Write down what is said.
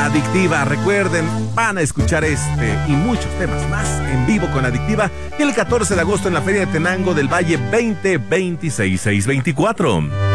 Adictiva. Recuerden, van a escuchar este y muchos temas más en vivo con Adictiva el 14 de agosto en la Feria de Tenango del Valle 2026 624.